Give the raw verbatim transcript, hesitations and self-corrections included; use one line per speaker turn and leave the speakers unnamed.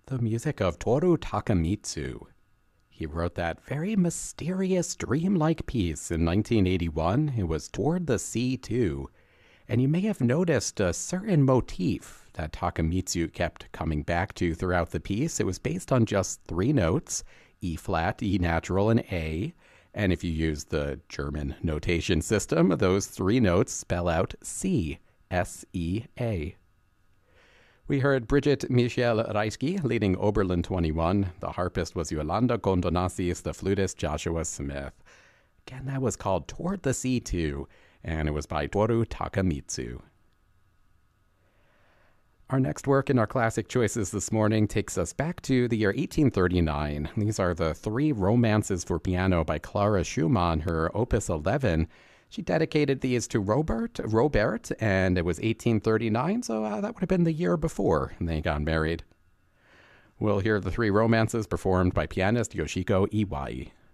the music of Toru Takemitsu. He wrote that very mysterious, dreamlike piece in nineteen eighty-one. It was Toward the Sea two. And you may have noticed a certain motif that Takemitsu kept coming back to throughout the piece. It was based on just three notes, E flat, E natural, and A. And if you use the German notation system, those three notes spell out C, S E A. We heard Brigitte Michel Reisky leading Oberlin twenty-one. The harpist was Yolanda Gondonassis, the flutist Joshua Smith. Again, that was called Toward the Sea two, and it was by Toru Takemitsu. Our next work in our classic choices this morning takes us back to the year eighteen thirty-nine. These are the three romances for piano by Clara Schumann, her opus eleven. She dedicated these to Robert, Robert, and it was eighteen thirty-nine, so uh, that would have been the year before they got married. We'll hear the three romances performed by pianist Yoshiko Iwai.